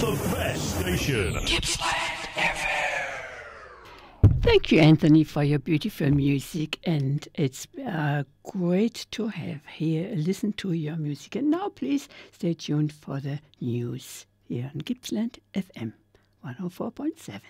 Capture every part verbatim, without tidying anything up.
the best station. Gippsland F M. Thank you, Anthony, for your beautiful music, and it's uh, great to have here, listen to your music. And now please stay tuned for the news here on Gippsland F M one oh four point seven.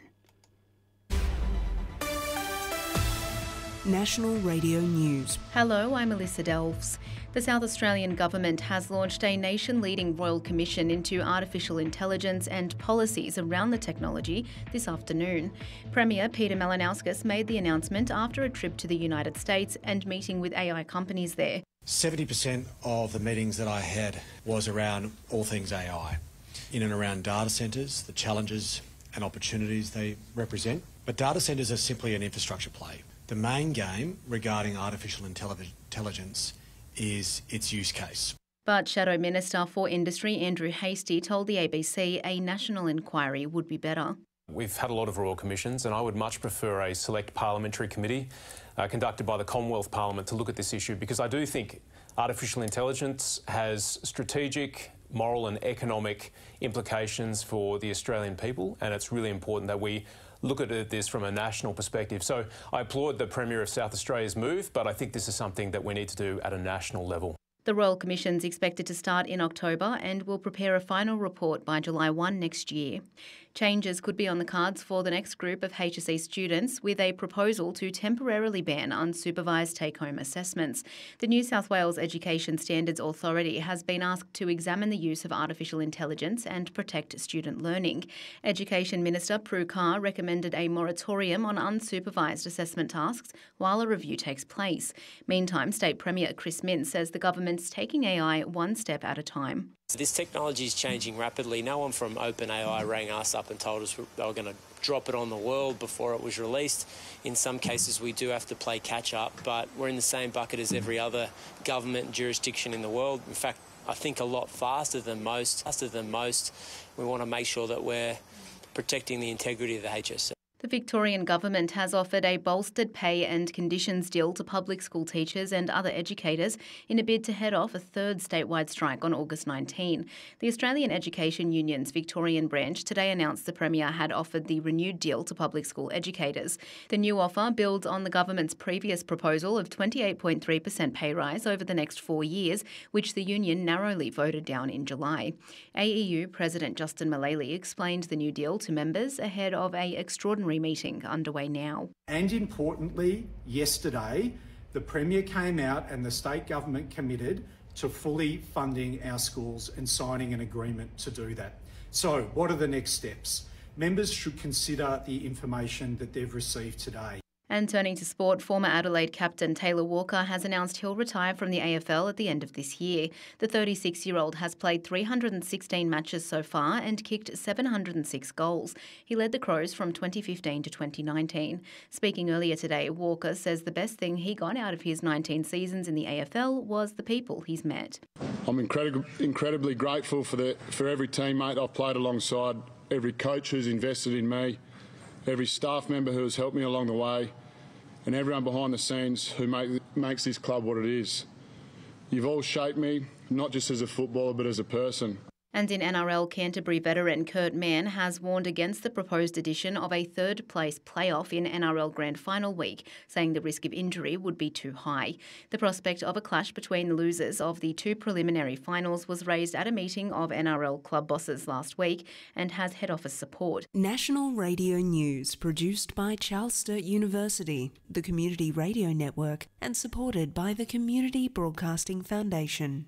National Radio News. Hello, I'm Melissa Delves. The South Australian Government has launched a nation-leading Royal Commission into artificial intelligence and policies around the technology this afternoon. Premier Peter Malinauskas made the announcement after a trip to the United States and meeting with A I companies there. seventy percent of the meetings that I had was around all things A I, in and around data centres, the challenges and opportunities they represent. But data centres are simply an infrastructure play. The main game regarding artificial intelligence is its use case. But Shadow Minister for Industry Andrew Hastie told the A B C a national inquiry would be better. We've had a lot of Royal Commissions and I would much prefer a select parliamentary committee uh, conducted by the Commonwealth Parliament to look at this issue, because I do think artificial intelligence has strategic, moral and economic implications for the Australian people, and it's really important that we look at this from a national perspective. So I applaud the Premier of South Australia's move, but I think this is something that we need to do at a national level. The Royal Commission's expected to start in October and will prepare a final report by July first next year. Changes could be on the cards for the next group of H S C students, with a proposal to temporarily ban unsupervised take-home assessments. The New South Wales Education Standards Authority has been asked to examine the use of artificial intelligence and protect student learning. Education Minister Prue Carr recommended a moratorium on unsupervised assessment tasks while a review takes place. Meantime, State Premier Chris Minns says the government's taking A I one step at a time. This technology is changing rapidly. No one from OpenAI rang us up and told us they were going to drop it on the world before it was released. In some cases, we do have to play catch up, but we're in the same bucket as every other government and jurisdiction in the world. In fact, I think a lot faster than most. Faster than most. We want to make sure that we're protecting the integrity of the H S C. The Victorian Government has offered a bolstered pay and conditions deal to public school teachers and other educators in a bid to head off a third statewide strike on August nineteenth. The Australian Education Union's Victorian branch today announced the Premier had offered the renewed deal to public school educators. The new offer builds on the government's previous proposal of twenty-eight point three percent pay rise over the next four years, which the union narrowly voted down in July. A E U President Justin Mullally explained the new deal to members ahead of an extraordinary meeting underway now. And importantly, yesterday, the Premier came out and the state government committed to fully funding our schools and signing an agreement to do that. So what are the next steps? Members should consider the information that they've received today. And turning to sport, former Adelaide captain Taylor Walker has announced he'll retire from the A F L at the end of this year. The thirty-six-year-old has played three hundred sixteen matches so far and kicked seven hundred six goals. He led the Crows from twenty fifteen to twenty nineteen. Speaking earlier today, Walker says the best thing he got out of his nineteen seasons in the A F L was the people he's met. I'm incredibly, incredibly grateful for, the, for every teammate I've played alongside, every coach who's invested in me, every staff member who has helped me along the way, and everyone behind the scenes who make, makes this club what it is. You've all shaped me, not just as a footballer, but as a person. And in N R L, Canterbury veteran Kurt Mann has warned against the proposed addition of a third-place playoff in N R L Grand Final week, saying the risk of injury would be too high. The prospect of a clash between the losers of the two preliminary finals was raised at a meeting of N R L club bosses last week and has head office support. National Radio News, produced by Charles Sturt University, the Community Radio Network, and supported by the Community Broadcasting Foundation.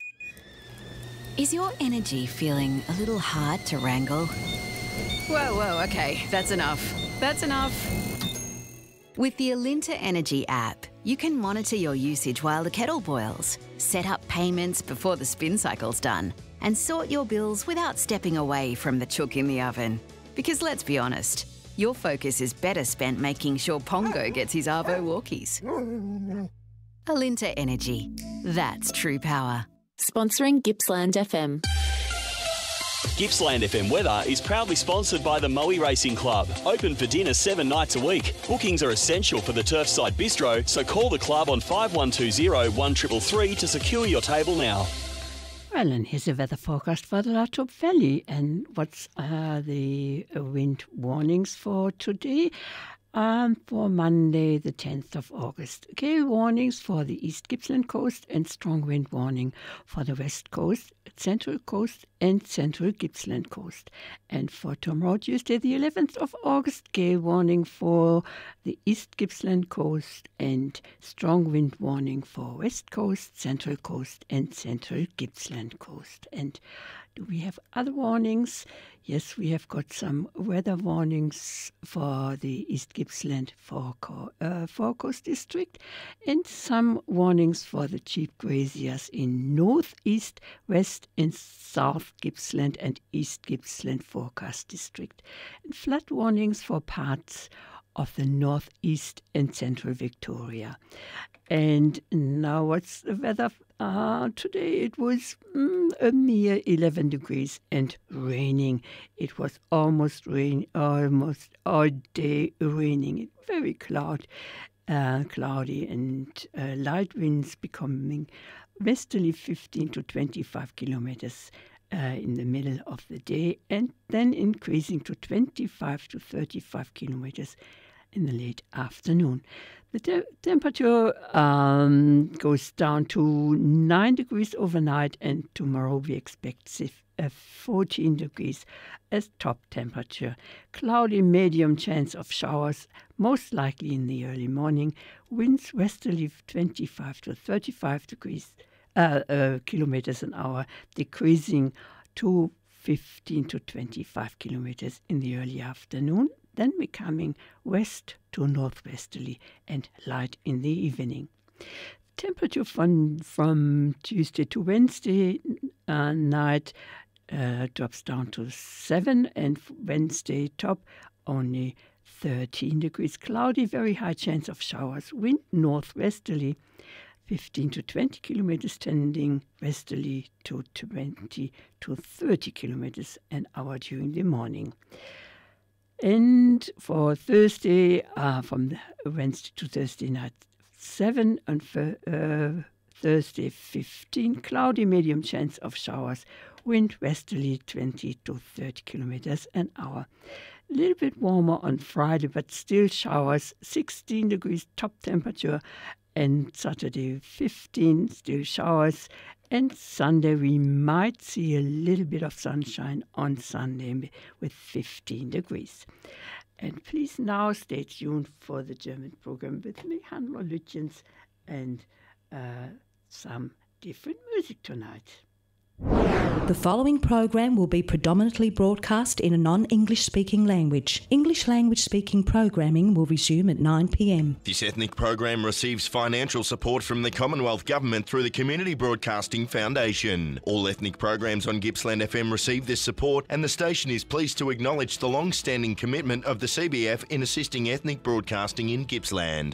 Is your energy feeling a little hard to wrangle? Whoa, whoa, okay, that's enough. That's enough. With the Alinta Energy app, you can monitor your usage while the kettle boils, set up payments before the spin cycle's done, and sort your bills without stepping away from the chook in the oven. Because let's be honest, your focus is better spent making sure Pongo gets his Arvo walkies. Alinta Energy. That's true power. Sponsoring Gippsland F M. Gippsland F M weather is proudly sponsored by the Moe Racing Club. Open for dinner seven nights a week. Bookings are essential for the Turfside Bistro, so call the club on five one two zero, one three three three to secure your table now. Well, and here's a weather forecast for the Latrobe Valley. And what's uh, the wind warnings for today? Um, for Monday, the tenth of August. Gale warnings for the East Gippsland coast and strong wind warning for the West Coast, Central Coast and Central Gippsland coast. And for tomorrow, Tuesday, the eleventh of August, gale warning for the East Gippsland coast and strong wind warning for West Coast, Central Coast and Central Gippsland coast. And do we have other warnings? Yes, we have got some weather warnings for the East Gippsland Forecoast uh, Forecoast district and some warnings for the cheap graziers in North, East, West and South Gippsland and East Gippsland Forecast district. And flood warnings for parts of the northeast and central Victoria. And now what's the weather? Uh, today it was mm, a mere eleven degrees and raining. It was almost rain, almost all day raining. Very cloud, uh, cloudy and uh, light winds becoming westerly fifteen to twenty-five kilometers Uh, in the middle of the day, and then increasing to twenty-five to thirty-five kilometers in the late afternoon. The te- temperature um, goes down to nine degrees overnight, and tomorrow we expect sif- uh, fourteen degrees as top temperature. Cloudy, medium chance of showers, most likely in the early morning. Winds westerly twenty-five to thirty-five degrees Uh, uh, kilometers an hour, decreasing to fifteen to twenty-five kilometers in the early afternoon, then becoming west to northwesterly and light in the evening. Temperature from, from Tuesday to Wednesday uh, night uh, drops down to seven, and Wednesday top only thirteen degrees. Cloudy, very high chance of showers. Wind northwesterly fifteen to twenty kilometers, tending westerly to twenty to thirty kilometers an hour during the morning. And for Thursday, uh, from Wednesday to Thursday night, seven, and for uh, Thursday, fifteen, cloudy, medium chance of showers, wind westerly twenty to thirty kilometers an hour. A little bit warmer on Friday, but still showers, sixteen degrees top temperature, and Saturday fifteen, still showers, and Sunday we might see a little bit of sunshine on Sunday with fifteen degrees. And please now stay tuned for the German program with me, Hannah Lütjens, and uh, some different music tonight. The following program will be predominantly broadcast in a non-English speaking language. English language speaking programming will resume at nine p.m. This ethnic program receives financial support from the Commonwealth Government through the Community Broadcasting Foundation. All ethnic programs on Gippsland F M receive this support, and the station is pleased to acknowledge the long-standing commitment of the C B F in assisting ethnic broadcasting in Gippsland.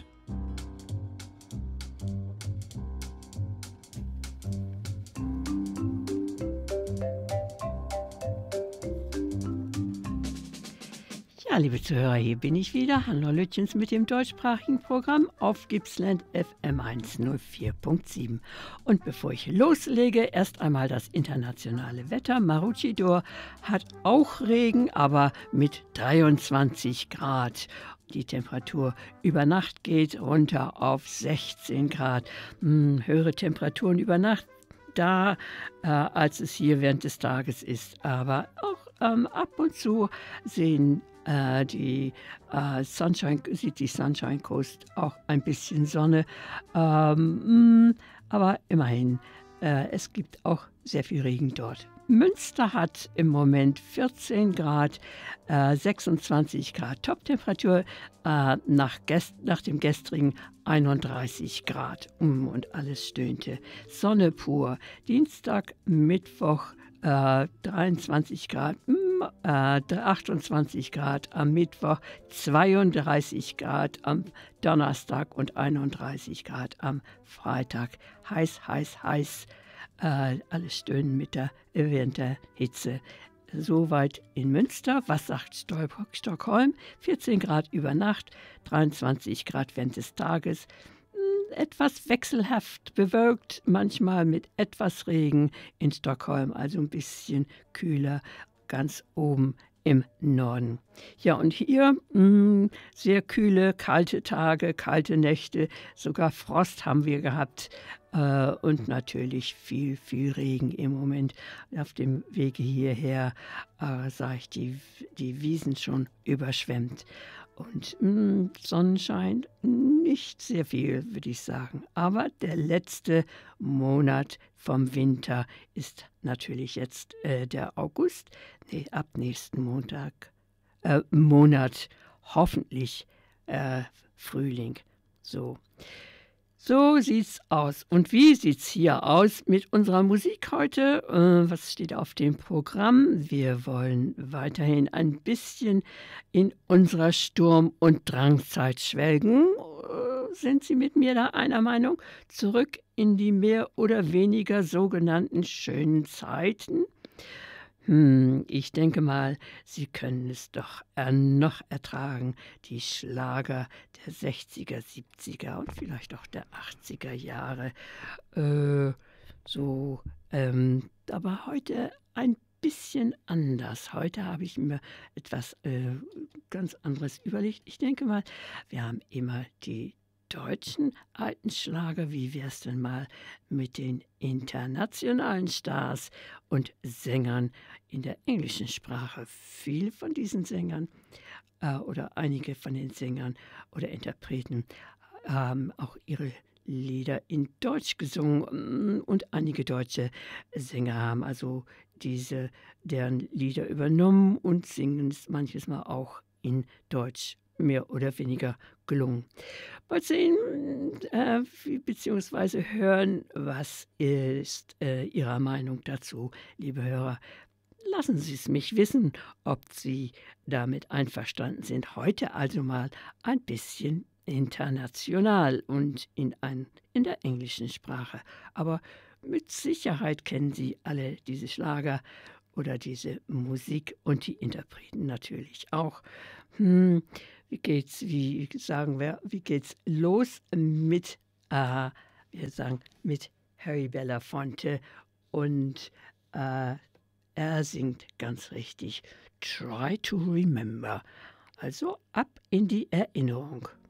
Ja, liebe Zuhörer, hier bin ich wieder, Hannah Lütjens mit dem deutschsprachigen Programm auf Gippsland F M hundertvier Komma sieben. Und bevor ich loslege, erst einmal das internationale Wetter. Maroochydore hat auch Regen, aber mit dreiundzwanzig Grad. Die Temperatur über Nacht geht runter auf sechzehn Grad. Hm, höhere Temperaturen über Nacht da, äh, als es hier während des Tages ist. Aber auch ähm, ab und zu sehen äh, die, äh, Sunshine, sieht die Sunshine Coast auch ein bisschen Sonne. Ähm, mh, aber immerhin, äh, es gibt auch sehr viel Regen dort. Münster hat im Moment vierzehn Grad, äh, sechsundzwanzig Grad Toptemperatur, äh, nach, gest- nach dem gestrigen einunddreißig Grad. Mm, und alles stöhnte. Sonne pur. Dienstag, Mittwoch äh, dreiundzwanzig Grad, mm, äh, achtundzwanzig Grad am Mittwoch, zweiunddreißig Grad am Donnerstag und einunddreißig Grad am Freitag. Heiß, heiß, heiß. Äh, alle stöhnen mit der, während der Hitze. Soweit in Münster. Was sagt Stol- Stockholm? vierzehn Grad über Nacht, dreiundzwanzig Grad während des Tages. etwas wechselhaft bewölkt, manchmal mit etwas Regen in Stockholm, also ein bisschen kühler ganz oben im Norden. Ja, und hier mh, sehr kühle, kalte Tage, kalte Nächte, sogar Frost haben wir gehabt äh, und natürlich viel, viel Regen im Moment. Auf dem Wege hierher äh, sah ich die, die Wiesen schon überschwemmt. Und mh, Sonnenschein nicht sehr viel, würde ich sagen. Aber der letzte Monat vom Winter ist natürlich jetzt äh, der August. Nee, ab nächsten Montag, äh, Monat hoffentlich äh, Frühling. So. So sieht's aus. Und wie sieht's hier aus mit unserer Musik heute? Äh, was steht auf dem Programm? Wir wollen weiterhin ein bisschen in unserer Sturm- und Drangzeit schwelgen. Äh, sind Sie mit mir da einer Meinung? Zurück in die mehr oder weniger sogenannten schönen Zeiten? Hm, ich denke mal, Sie können es doch äh, noch ertragen, die Schlager der sechziger, siebziger und vielleicht auch der achtziger Jahre. Äh, so, ähm, aber heute ein bisschen anders. Heute habe ich mir etwas äh, ganz anderes überlegt. Ich denke mal, wir haben immer die deutschen alten Schlager, wie wär's denn mal mit den internationalen Stars und Sängern in der englischen Sprache? Viele von diesen Sängern äh, oder einige von den Sängern oder Interpreten haben auch ihre Lieder in Deutsch gesungen und einige deutsche Sänger haben also diese deren Lieder übernommen und singen es manches Mal auch in Deutsch mehr oder weniger gelungen. Mal sehen, äh, beziehungsweise hören, was ist äh, Ihrer Meinung dazu, liebe Hörer. Lassen Sie es mich wissen, ob Sie damit einverstanden sind. Heute also mal ein bisschen international und in, ein, in der englischen Sprache. Aber mit Sicherheit kennen Sie alle diese Schlager oder diese Musik und die Interpreten natürlich auch. Hm, wie geht's, wie sagen wir, wie geht's los mit, äh, wir sagen, mit Harry Belafonte und äh, er singt ganz richtig Try to Remember. Also ab in die Erinnerung.